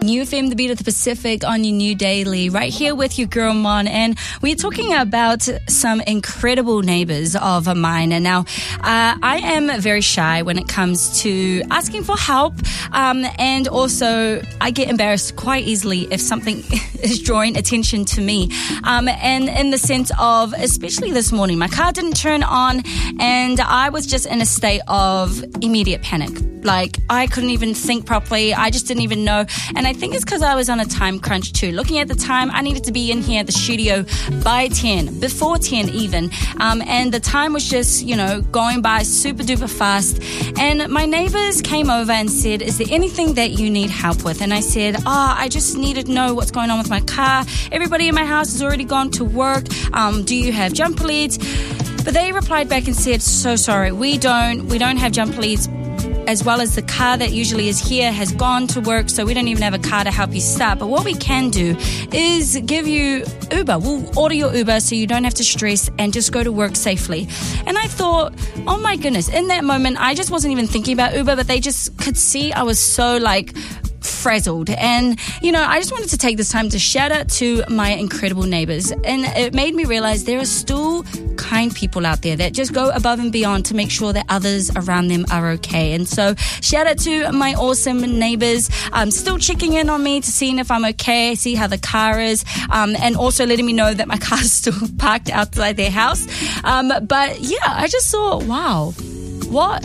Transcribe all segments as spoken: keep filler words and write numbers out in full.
New F M, the beat of the Pacific on your new daily, right here with your girl Mon, and we're talking about some incredible neighbors of mine. And now, uh, I am very shy when it comes to asking for help, um, and also I get embarrassed quite easily if something is drawing attention to me. Um, and in the sense of, especially this morning, my car didn't turn on, and I was just in a state of immediate panic. Like, I couldn't even think properly. I just didn't even know. And I think it's because I was on a time crunch too. Looking at the time, I needed to be in here at the studio by ten, before ten even. Um, and the time was just, you know, going by super duper fast. And my neighbors came over and said, is there anything that you need help with? And I said, oh, I just needed to know what's going on with my car. Everybody in my house has already gone to work. Um, do you have jumper leads? But they replied back and said, so sorry, we don't, we don't have jumper leads, as well as the car that usually is here has gone to work, so we don't even have a car to help you start. But what we can do is give you Uber. We'll order your Uber so you don't have to stress and just go to work safely. And I thought, oh my goodness, in that moment, I just wasn't even thinking about Uber, but they just could see I was so like frazzled. And, you know, I just wanted to take this time to shout out to my incredible neighbors. And it made me realize there are still kind people out there that just go above and beyond to make sure that others around them are okay. And so shout out to my awesome neighbors, um, still checking in on me to see if I'm okay, see how the car is, um, and also letting me know that my car is still parked outside their house. Um, but yeah, I just thought, wow, what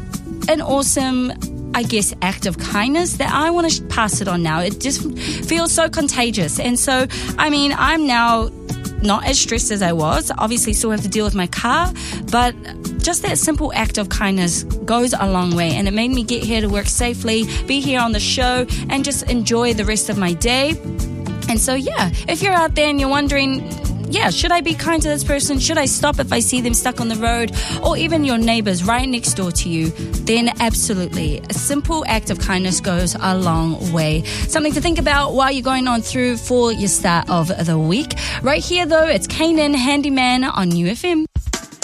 an awesome, I guess, act of kindness that I want to pass it on now. It just feels so contagious. And so, I mean, I'm now not as stressed as I was. Obviously, still have to deal with my car, but just that simple act of kindness goes a long way. And it made me get here to work safely, be here on the show, and just enjoy the rest of my day. And so, yeah, if you're out there and you're wondering, yeah, should I be kind to this person? Should I stop if I see them stuck on the road? Or even your neighbors right next door to you? Then absolutely. A simple act of kindness goes a long way. Something to think about while you're going on through for your start of the week. Right here, though, it's Kanan Handyman on U F M.